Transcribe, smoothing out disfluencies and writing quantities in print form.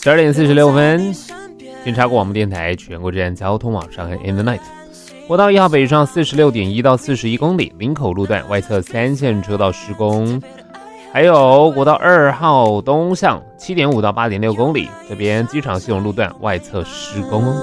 12:46，检察广播电台全国治安交通网上海 In the Night。国道1号北上46.1到41公里，林口路段外侧3线车道施工，还有国道2号东向7.5到8.6公里，这边机场系统路段外侧施工。